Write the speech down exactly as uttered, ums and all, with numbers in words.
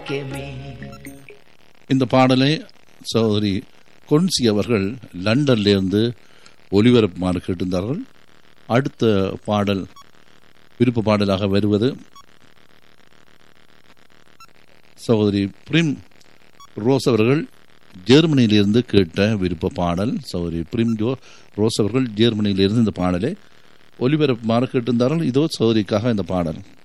பாக்கியமே. இந்த பாடலை சகோதரி கொன்சி அவர்கள் லண்டன்ல இருந்து ஒலிபரப்புமாறு கேட்டிருந்தார்கள். அடுத்த பாடல் விருப்ப பாடலாக வருவது சகோதரி பிரிம் ரோஸ் அவர்கள் ஜெர்மனியிலிருந்து கேட்ட விருப்ப பாடல். சகோதரி பிரிம் ஜோ ரோஸ் அவர்கள் ஜெர்மனியிலிருந்து இந்த பாடலை ஒலிபரப்புமாறு கேட்டிருந்தார்கள். இதோ சகோதரிக்காக இந்த பாடல்.